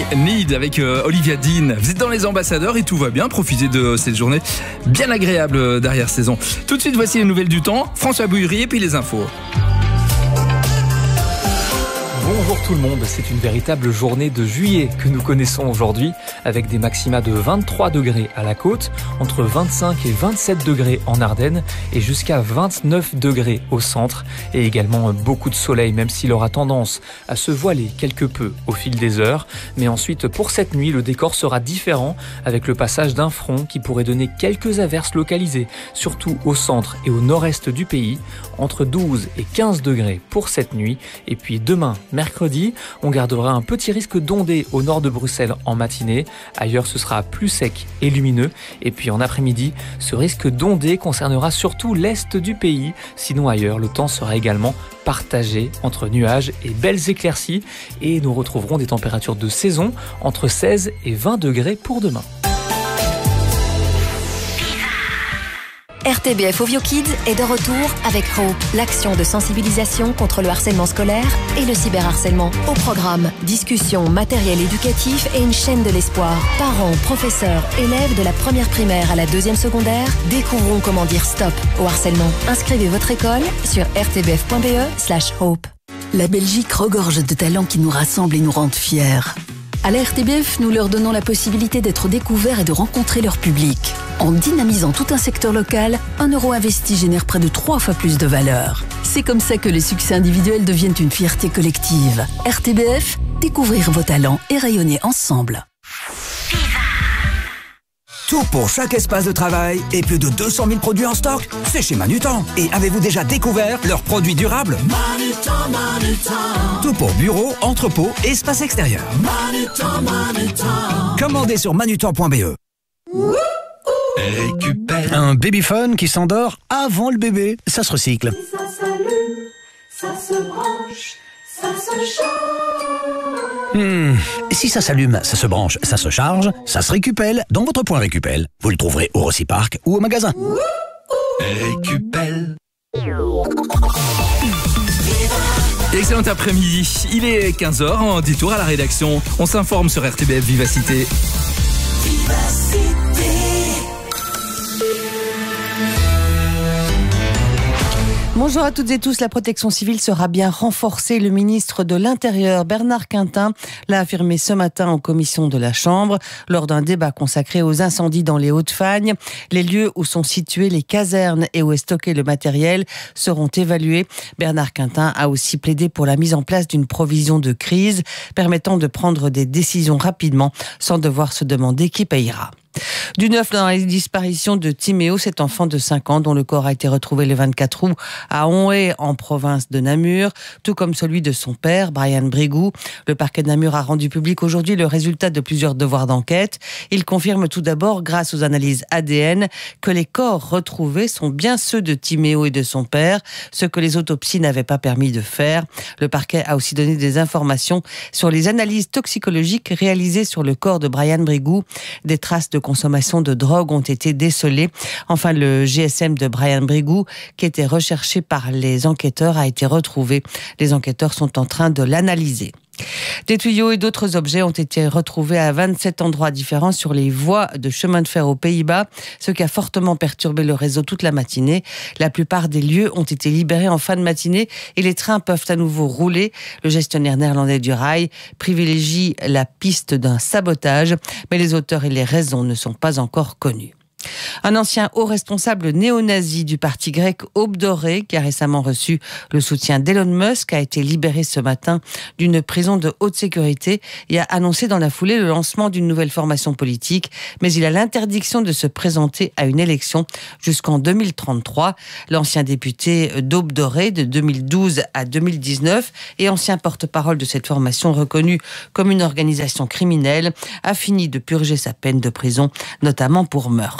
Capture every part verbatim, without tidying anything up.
Need avec euh, Olivia Dean. Vous êtes dans les ambassadeurs et tout va bien. Profitez de cette journée bien agréable d'arrière-saison. Tout de suite, voici les nouvelles du temps. François Bouillerie et puis les infos. Bonjour tout le monde, c'est une véritable journée de juillet que nous connaissons aujourd'hui avec des maxima de vingt-trois degrés à la côte, entre vingt-cinq et vingt-sept degrés en Ardennes et jusqu'à vingt-neuf degrés au centre et également beaucoup de soleil même s'il aura tendance à se voiler quelque peu au fil des heures. Mais ensuite pour cette nuit, le décor sera différent avec le passage d'un front qui pourrait donner quelques averses localisées, surtout au centre et au nord-est du pays, entre douze et quinze degrés pour cette nuit. Et puis demain, mercredi, on gardera un petit risque d'ondée au nord de Bruxelles en matinée. Ailleurs, ce sera plus sec et lumineux. Et puis en après-midi, ce risque d'ondée concernera surtout l'est du pays. Sinon ailleurs, le temps sera également partagé entre nuages et belles éclaircies. Et nous retrouverons des températures de saison entre seize et vingt degrés pour demain. R T B F Ovio Kids est de retour avec Hope, l'action de sensibilisation contre le harcèlement scolaire et le cyberharcèlement. Au programme, discussions, matériel éducatif et une chaîne de l'espoir. Parents, professeurs, élèves de la première primaire à la deuxième secondaire, découvrons comment dire stop au harcèlement. Inscrivez votre école sur r t b f point b e slash hope. La Belgique regorge de talents qui nous rassemblent et nous rendent fiers. À la R T B F, nous leur donnons la possibilité d'être découverts et de rencontrer leur public. En dynamisant tout un secteur local, un euro investi génère près de trois fois plus de valeur. C'est comme ça que les succès individuels deviennent une fierté collective. R T B F, découvrir vos talents et rayonner ensemble. Tout pour chaque espace de travail et plus de deux cent mille produits en stock, c'est chez Manutan. Et avez-vous déjà découvert leurs produits durables? Manutan, Manutan. Tout pour bureau, entrepôt et espace extérieur. Manutan, Manutan. Commandez sur manutan point b e. Récupère. Un babyphone qui s'endort avant le bébé, ça se recycle. Ça s'allume, ça se branche, ça se charge. Hmm. Si ça s'allume, ça se branche, ça se charge, ça se récupère dans votre point Récupel. Vous le trouverez au Rossi-Park ou au magasin. Récupel. Excellent après-midi. Il est quinze heures, en détour à la rédaction. On s'informe sur R T B F Vivacité. Vivacité. Bonjour à toutes et tous, la protection civile sera bien renforcée. Le ministre de l'Intérieur, Bernard Quintin, l'a affirmé ce matin en commission de la Chambre, lors d'un débat consacré aux incendies dans les Hauts-de-Fagne. Les lieux où sont situées les casernes et où est stocké le matériel seront évalués. Bernard Quintin a aussi plaidé pour la mise en place d'une provision de crise permettant de prendre des décisions rapidement sans devoir se demander qui payera. Du neuf dans la disparition de Timéo, cet enfant de cinq ans dont le corps a été retrouvé le vingt-quatre août à Onhaye en province de Namur, tout comme celui de son père, Brian Brigou. Le parquet de Namur a rendu public aujourd'hui le résultat de plusieurs devoirs d'enquête. Il confirme tout d'abord, grâce aux analyses A D N, que les corps retrouvés sont bien ceux de Timéo et de son père, ce que les autopsies n'avaient pas permis de faire. Le parquet a aussi donné des informations sur les analyses toxicologiques réalisées sur le corps de Brian Brigou. Des traces de consommation de drogue ont été décelées. Enfin, le G S M de Brian Brigou, qui était recherché par les enquêteurs, a été retrouvé. Les enquêteurs sont en train de l'analyser. Des tuyaux et d'autres objets ont été retrouvés à vingt-sept endroits différents sur les voies de chemin de fer aux Pays-Bas, ce qui a fortement perturbé le réseau toute la matinée. La plupart des lieux ont été libérés en fin de matinée et les trains peuvent à nouveau rouler. Le gestionnaire néerlandais du rail privilégie la piste d'un sabotage, mais les auteurs et les raisons ne sont pas encore connus. Un ancien haut responsable néo-nazi du parti grec Aube Dorée, qui a récemment reçu le soutien d'Elon Musk, a été libéré ce matin d'une prison de haute sécurité et a annoncé dans la foulée le lancement d'une nouvelle formation politique. Mais il a l'interdiction de se présenter à une élection jusqu'en deux mille trente-trois. L'ancien député d'Aube Dorée de deux mille douze à deux mille dix-neuf et ancien porte-parole de cette formation reconnue comme une organisation criminelle a fini de purger sa peine de prison, notamment pour meurtre.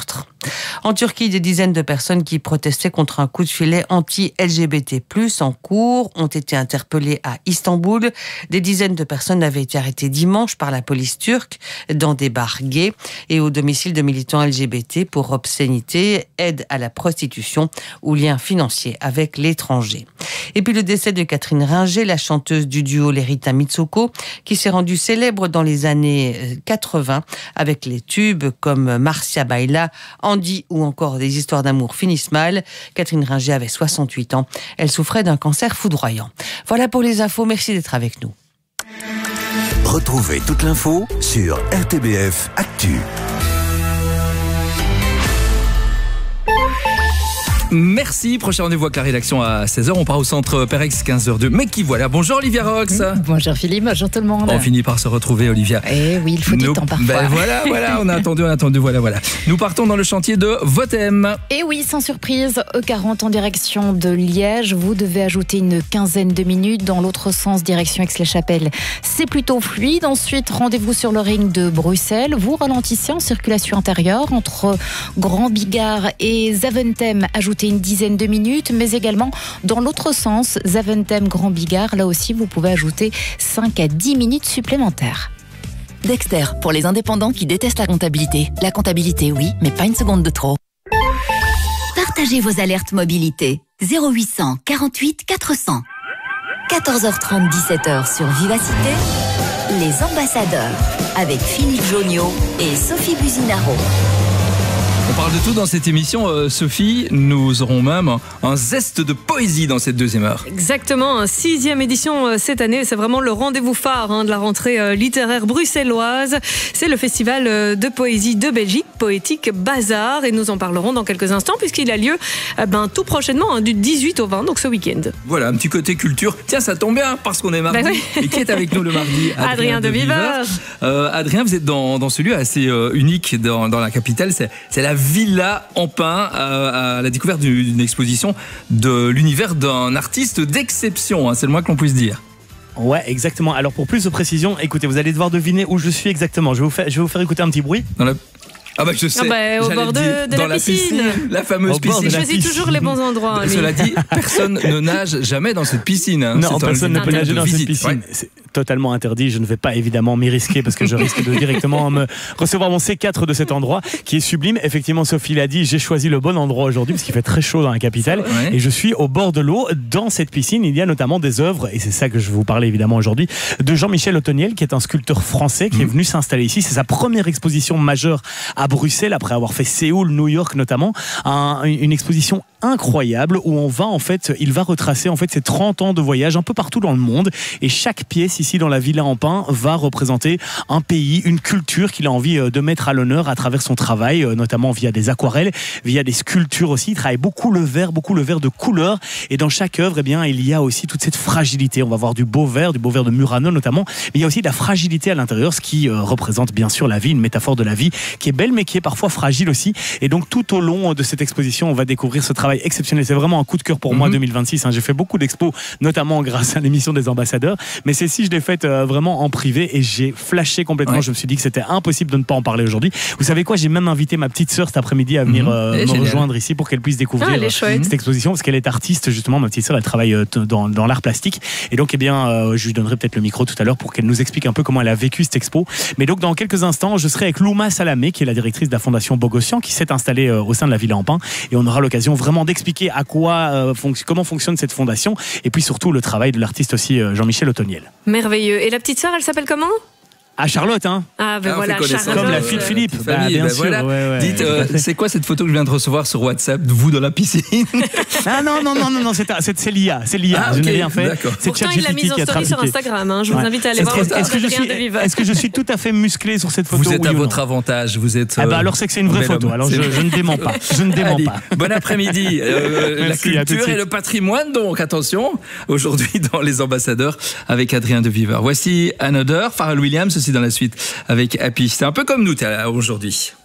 En Turquie, des dizaines de personnes qui protestaient contre un coup de filet anti-L G B T plus, en cours ont été interpellées à Istanbul. Des dizaines de personnes avaient été arrêtées dimanche par la police turque dans des bars gays et au domicile de militants L G B T pour obscénité, aide à la prostitution ou lien financier avec l'étranger. Et puis le décès de Catherine Ringer, la chanteuse du duo Lerita Mitsoko, qui s'est rendue célèbre dans les années quatre-vingts avec les tubes comme Marcia Baila, Andy ou encore Des histoires d'amour finissent mal. Catherine Ringer avait soixante-huit ans. Elle souffrait d'un cancer foudroyant. Voilà pour les infos. Merci d'être avec nous. Retrouvez toute l'info sur R T B F Actu. Merci, prochain rendez-vous avec la rédaction à seize heures. On part au centre Perex, quinze heures deux. Mais qui voilà. Bonjour Olivia Rox. Bonjour Philippe, bonjour tout le monde. On finit par se retrouver, Olivia. Eh oui, il faut du Nous, temps parfois. Ben voilà, voilà, on a attendu, on a attendu, voilà, voilà. Nous partons dans le chantier de Votem. Et oui, sans surprise, E quarante en direction de Liège. Vous devez ajouter une quinzaine de minutes. Dans l'autre sens, direction Aix-la-Chapelle, c'est plutôt fluide. Ensuite, rendez-vous sur le ring de Bruxelles. Vous ralentissez en circulation intérieure entre Grand Bigard et Zaventem. Ajoutez une dizaine de minutes, mais également dans l'autre sens, Zaventem, Grand Bigard. Là aussi, vous pouvez ajouter cinq à dix minutes supplémentaires. Dexter, pour les indépendants qui détestent la comptabilité. La comptabilité, oui, mais pas une seconde de trop. Partagez vos alertes mobilité. zéro huit cent quarante-huit quatre cents. quatorze heures trente, dix-sept heures sur Vivacité. Les ambassadeurs avec Philippe Joniot et Sophie Buzinaro. On parle de tout dans cette émission, euh, Sophie. Nous aurons même un, un zeste de poésie dans cette deuxième heure. Exactement, hein, sixième édition euh, cette année. C'est vraiment le rendez-vous phare hein, de la rentrée euh, littéraire bruxelloise. C'est le festival euh, de poésie de Belgique, Poétique Bazar. Et nous en parlerons dans quelques instants puisqu'il a lieu euh, ben, tout prochainement, hein, du dix-huit au vingt, donc ce week-end. Voilà, un petit côté culture. Tiens, ça tombe bien parce qu'on est mardi. Ben oui. Et qui est avec nous le mardi? Adrien, Adrien de Viver. Euh, Adrien, vous êtes dans, dans ce lieu assez euh, unique dans, dans la capitale. C'est, c'est la Villa Ampin, à, à la découverte d'une exposition de l'univers d'un artiste d'exception, hein, c'est le moins que l'on puisse dire. Ouais, exactement. Alors pour plus de précision, écoutez, vous allez devoir deviner où je suis exactement. Je vais vous faire, je vais vous faire écouter un petit bruit. Dans la... Ah bah je sais. Ah bah, au bord de, de dans la, piscine. la piscine. La fameuse au piscine. Il choisit toujours les bons endroits. Hein, cela dit, personne ne nage jamais dans cette piscine. Hein. Non, c'est personne ne peut nager dans visite. Cette piscine. Ouais. C'est totalement interdit. Je ne vais pas évidemment m'y risquer parce que je risque de directement me recevoir mon C quatre de cet endroit qui est sublime. Effectivement, Sophie l'a dit, j'ai choisi le bon endroit aujourd'hui parce qu'il fait très chaud dans la capitale. Ouais. Et je suis au bord de l'eau. Dans cette piscine, il y a notamment des œuvres, et c'est ça que je vais vous parler évidemment aujourd'hui, de Jean-Michel Otoniel, qui est un sculpteur français qui mmh. est venu s'installer ici. C'est sa première exposition majeure à Bruxelles après avoir fait Séoul, New York notamment. Un, une exposition incroyable où on va en fait, il va retracer en fait ses trente ans de voyage un peu partout dans le monde, et chaque pièce ici dans la Villa Ampin va représenter un pays, une culture qu'il a envie de mettre à l'honneur à travers son travail, notamment via des aquarelles, via des sculptures aussi. Il travaille beaucoup le verre, beaucoup le verre de couleur, et dans chaque œuvre, eh bien, il y a aussi toute cette fragilité. On va voir du beau verre, du beau verre de Murano notamment, mais il y a aussi de la fragilité à l'intérieur, ce qui euh, représente bien sûr la vie, une métaphore de la vie qui est belle mais qui est parfois fragile aussi. Et donc tout au long de cette exposition, on va découvrir ce travail exceptionnel. C'est vraiment un coup de cœur pour mm-hmm. moi deux mille vingt-six. Hein. J'ai fait beaucoup d'expos, notamment grâce à l'émission des ambassadeurs, mais celle-ci je l'ai faite euh, vraiment en privé et j'ai flashé complètement. Ouais. Je me suis dit que c'était impossible de ne pas en parler aujourd'hui. Vous savez quoi, j'ai même invité ma petite sœur cet après-midi à venir mm-hmm. euh, me génial. rejoindre ici pour qu'elle puisse découvrir ah, euh, cette exposition, parce qu'elle est artiste justement. Ma petite sœur, elle travaille euh, dans, dans l'art plastique, et donc eh bien euh, je lui donnerai peut-être le micro tout à l'heure pour qu'elle nous explique un peu comment elle a vécu cette expo. Mais donc dans quelques instants, je serai avec Louma Salamé, qui est la directrice de la fondation Bogossian, qui s'est installée euh, au sein de la Villa Ampin, et on aura l'occasion vraiment d'expliquer à quoi, euh, fonc- comment fonctionne cette fondation, et puis surtout le travail de l'artiste aussi euh, Jean-Michel Otoniel. Merveilleux. Et la petite sœur, elle s'appelle comment ? Ah, Charlotte, hein. Ah, ben ah, voilà, Charlotte. Comme la fille de Philippe. Bah, famille, bien ben sûr. Voilà. Ouais, ouais. Dites, euh, c'est quoi cette photo que je viens de recevoir sur WhatsApp de vous dans la piscine? Ah non, non, non, non, non, c'est, c'est, c'est l'I A. C'est l'I A. Ah, je okay, n'ai rien fait. D'accord. C'est Pourtant, il l'a mise en story sur Instagram. Hein. Je vous ouais. invite à aller est-ce voir. Est-ce, est-ce, que je suis, est-ce que je suis tout à fait musclé sur cette photo? Vous êtes oui à votre avantage. Vous êtes. Euh, ah bah alors c'est que c'est une vraie photo. Alors je, je ne dément pas. Je ne dément pas. Bon après-midi. Euh, la culture et le patrimoine, donc attention. Aujourd'hui dans les ambassadeurs avec Adrien de Viver. Voici Another, Pharrell Williams aussi dans la suite avec Happy. C'est un peu comme nous aujourd'hui.